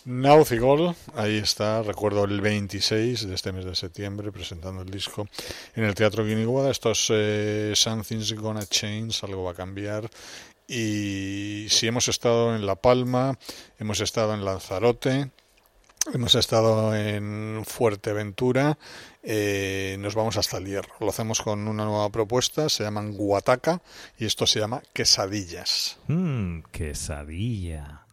Naughty, ahí está, recuerdo el 26 de este mes de septiembre presentando el disco en el Teatro Guiniguada. Estos Something's Gonna Change, algo va a cambiar. Y si hemos estado en La Palma, hemos estado en Lanzarote, hemos estado en Fuerteventura, nos vamos hasta el Hierro. Lo hacemos con una nueva propuesta, se llaman Guataca y esto se llama Quesadillas. Quesadilla.